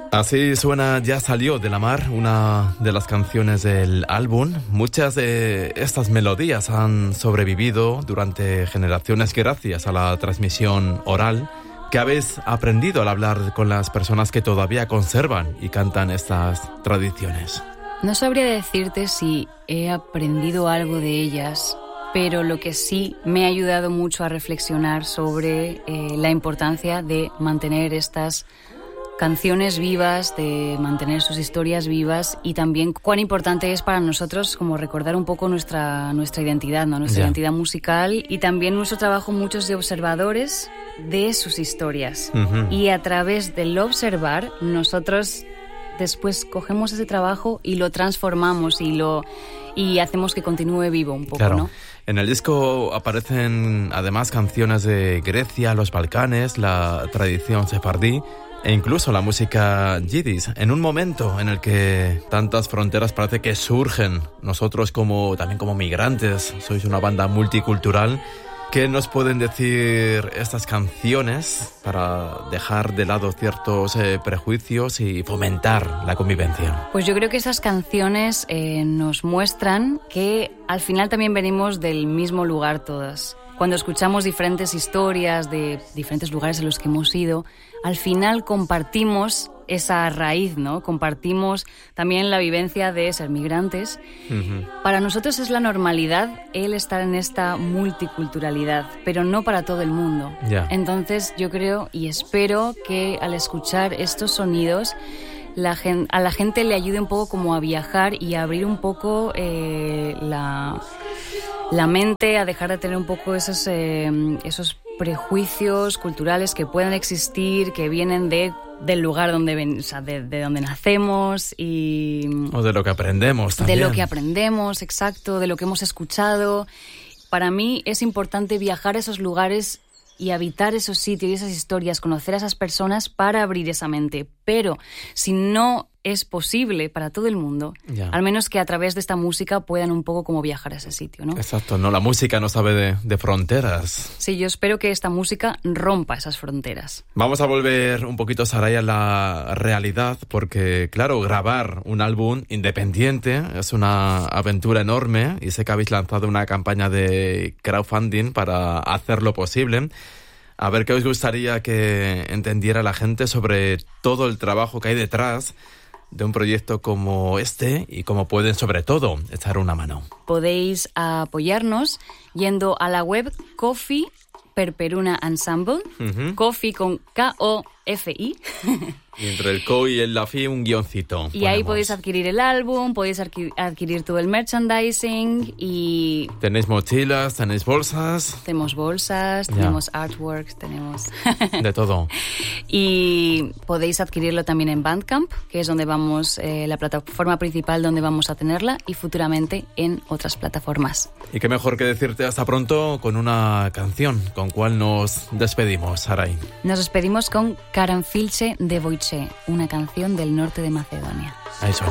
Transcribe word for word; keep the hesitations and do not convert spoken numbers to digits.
Así suena Ya salió de la mar, una de las canciones del álbum. Muchas de estas melodías han sobrevivido durante generaciones gracias a la transmisión oral que habéis aprendido al hablar con las personas que todavía conservan y cantan estas tradiciones. No sabría decirte si he aprendido algo de ellas, pero lo que sí me ha ayudado mucho a reflexionar sobre eh, la importancia de mantener estas canciones vivas, de mantener sus historias vivas, y también cuán importante es para nosotros como recordar un poco nuestra, nuestra identidad, ¿no? Nuestra yeah. identidad musical, y también nuestro trabajo muchos de observadores de sus historias. Uh-huh. Y a través del observar, nosotros después cogemos ese trabajo y lo transformamos y lo y hacemos que continúe vivo un poco, claro. ¿no? En el disco aparecen además canciones de Grecia, los Balcanes, la tradición sefardí e incluso la música yidis, en un momento en el que tantas fronteras parece que surgen. Nosotros como también como migrantes, sois una banda multicultural. ¿Qué nos pueden decir estas canciones para dejar de lado ciertos eh, prejuicios y fomentar la convivencia? Pues yo creo que esas canciones eh, nos muestran que al final también venimos del mismo lugar todas. Cuando escuchamos diferentes historias de diferentes lugares en los que hemos ido, al final compartimos esa raíz, ¿no? Compartimos también la vivencia de ser migrantes. Uh-huh. Para nosotros es la normalidad el estar en esta multiculturalidad, pero no para todo el mundo. Yeah. Entonces yo creo y espero que al escuchar estos sonidos la gente, a la gente le ayude un poco como a viajar y a abrir un poco eh, la, la mente, a dejar de tener un poco esos, eh, esos prejuicios culturales que pueden existir, que vienen de del lugar donde ven, o sea, de, de donde nacemos y o de lo que aprendemos también. De lo que aprendemos, exacto, de lo que hemos escuchado. Para mí es importante viajar a esos lugares y habitar esos sitios y esas historias, conocer a esas personas para abrir esa mente. Pero si no es posible para todo el mundo, ya. al menos que a través de esta música puedan un poco como viajar a ese sitio, ¿no? Exacto, no, la música no sabe de, de fronteras. Sí, yo espero que esta música rompa esas fronteras. Vamos a volver un poquito, Saray, a la realidad, porque, claro, grabar un álbum independiente es una aventura enorme, y sé que habéis lanzado una campaña de crowdfunding para hacerlo posible. A ver, ¿qué os gustaría que entendiera la gente sobre todo el trabajo que hay detrás de un proyecto como este y cómo pueden, sobre todo, echar una mano? Podéis apoyarnos yendo a la web Coffee Perperuna Ensemble, uh-huh. Coffee con K O F I. Y entre el co y el la fi un guioncito. Y ponemos. Ahí podéis adquirir el álbum, podéis adquirir, adquirir todo el merchandising y... ¿Tenéis mochilas? ¿Tenéis bolsas? Tenemos bolsas, ya. tenemos artworks, tenemos... De todo. Y podéis adquirirlo también en Bandcamp, que es donde vamos, eh, la plataforma principal donde vamos a tenerla, y futuramente en otras plataformas. Y qué mejor que decirte hasta pronto con una canción. ¿Con cuál nos despedimos, Saray? Nos despedimos con Karanfilche de Voice, una canción del norte de Macedonia. Eso.